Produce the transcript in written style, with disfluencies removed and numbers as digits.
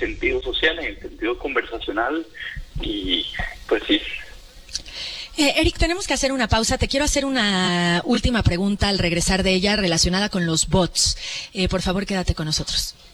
sentido social, en el sentido conversacional, y pues sí. Eric, tenemos que hacer una pausa. Te quiero hacer una última pregunta al regresar de ella relacionada con los bots. Por favor, quédate con nosotros.